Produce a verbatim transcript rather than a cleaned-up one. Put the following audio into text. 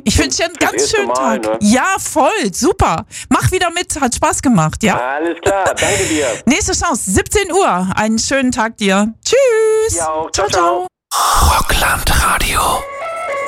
Ich wünsche dir einen Das ganz erste schönen Mal, Tag. ne? Ja, voll, super. Mach wieder mit, hat Spaß gemacht, ja? Alles klar, danke dir. Nächste Chance, siebzehn Uhr. Einen schönen Tag dir. Tschüss. Dir auch. Ciao, Ciao, ciao. ciao. Rockland Radio.